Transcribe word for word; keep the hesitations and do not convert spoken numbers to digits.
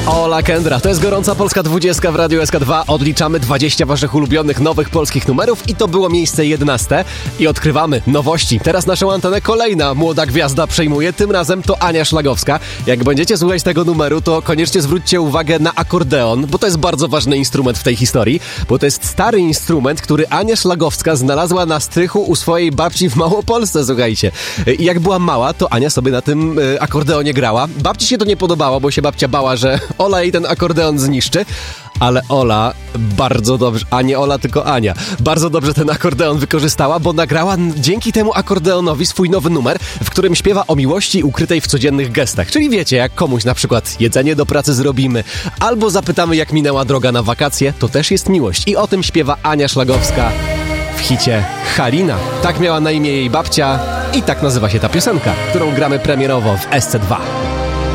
Ola Kendra, to jest gorąca polska dwudziestka w Radiu S K dwa. Odliczamy dwadzieścia waszych ulubionych nowych polskich numerów i to było miejsce jedenaste. I odkrywamy nowości. Teraz naszą antenę kolejna młoda gwiazda przejmuje, tym razem to Ania Szlagowska. Jak będziecie słuchać tego numeru, to koniecznie zwróćcie uwagę na akordeon, bo to jest bardzo ważny instrument w tej historii, bo to jest stary instrument, który Ania Szlagowska znalazła na strychu u swojej babci w Małopolsce, słuchajcie. I jak była mała, to Ania sobie na tym y, akordeonie grała. Babci się to nie podobało, bo się babcia bała, że Ola jej ten akordeon zniszczy, ale Ola bardzo dobrze, a nie Ola, tylko Ania, bardzo dobrze ten akordeon wykorzystała, bo nagrała dzięki temu akordeonowi swój nowy numer, w którym śpiewa o miłości ukrytej w codziennych gestach. Czyli wiecie, jak komuś na przykład jedzenie do pracy zrobimy, albo zapytamy, jak minęła droga na wakacje, to też jest miłość. I o tym śpiewa Ania Szlagowska w hicie Halina. Tak miała na imię jej babcia i tak nazywa się ta piosenka, którą gramy premierowo w S C dwa.